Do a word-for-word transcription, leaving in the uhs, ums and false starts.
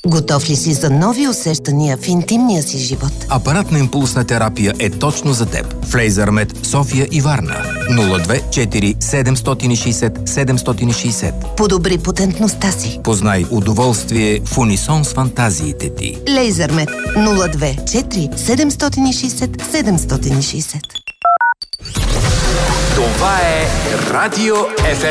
Готов ли си за нови усещания в интимния си живот? Апаратна импулсна терапия е точно за теб. В Лейзърмед София и Варна. нула две четири седем шест седем седем шест седем. Подобри потентността си. Познай удоволствие в унисон с фантазиите ти. Лейзърмед нула две четири седем шест седем шест седем. Това е Радио Еф